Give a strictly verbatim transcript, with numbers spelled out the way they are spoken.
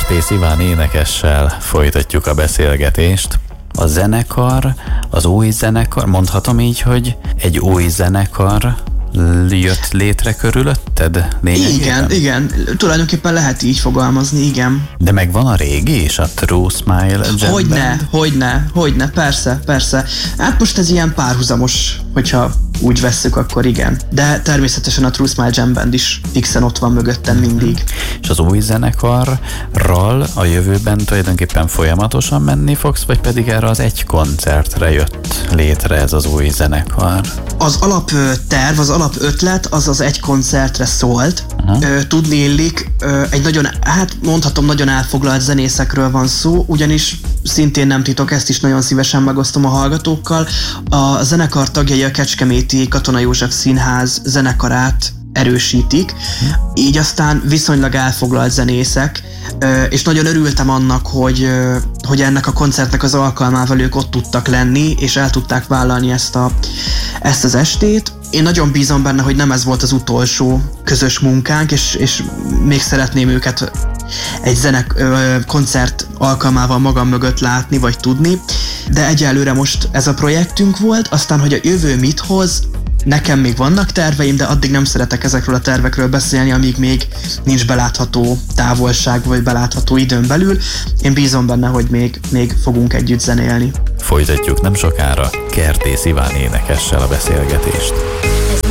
Kertész Iván énekessel folytatjuk a beszélgetést. A zenekar, az új zenekar, mondhatom így, hogy egy új zenekar jött létre körülötted lényegében? Igen, igen, tulajdonképpen lehet így fogalmazni, igen. De megvan a régi is, a True Smile Jam Hogyne, Band? hogyne, hogyne, persze, persze. Hát most ez ilyen párhuzamos, hogyha úgy vesszük, akkor igen. De természetesen a True Smile Jam Band is fixen ott van mögöttem mindig. És az új zenekarral a jövőben tulajdonképpen folyamatosan menni fogsz, vagy pedig erre az egy koncertre jött létre ez az új zenekar? Az alapterv, az alapötlet az az egy koncertre szólt. Uh-huh. Tudni illik, egy nagyon, hát mondhatom, nagyon elfoglalt zenészekről van szó, ugyanis szintén nem titok, ezt is nagyon szívesen megosztom a hallgatókkal. A zenekar tagjai a Kecskeméti Katona József Színház zenekarát erősítik, így aztán viszonylag elfoglalt zenészek, és nagyon örültem annak, hogy, hogy ennek a koncertnek az alkalmával ők ott tudtak lenni, és el tudták vállalni ezt, a, ezt az estét. Én nagyon bízom benne, hogy nem ez volt az utolsó közös munkánk, és, és még szeretném őket egy zenek koncert alkalmával magam mögött látni, vagy tudni, de egyelőre most ez a projektünk volt, aztán, hogy a jövő mit hoz, nekem még vannak terveim, de addig nem szeretek ezekről a tervekről beszélni, amíg még nincs belátható távolság, vagy belátható időn belül. Én bízom benne, hogy még, még fogunk együtt zenélni. Folytatjuk nem sokára Kertész Iván énekessel a beszélgetést.